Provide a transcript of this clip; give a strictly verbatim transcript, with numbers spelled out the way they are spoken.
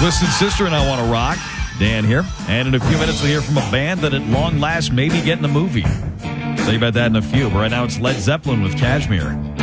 Twisted Sister and I Want to Rock. Dan here. And in a few minutes, we'll hear from a band that at long last may be getting a movie. Tell you about that in a few. But right now, it's Led Zeppelin with Kashmir.